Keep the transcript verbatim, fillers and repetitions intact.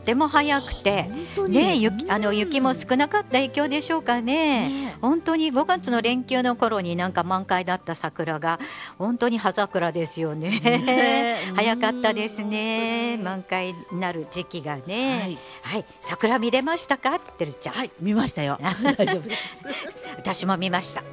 ても早くて、 本当にね、雪あの雪も少なかった影響でしょうかね。 ね本当にごがつの連休の頃になんか満開だった桜が本当に葉桜ですよね。 ね早かったですね。 うん満開になる時期がね。 はいはい、桜見れましたか、てるちゃん。 はい見ましたよ大丈夫です私も見ました。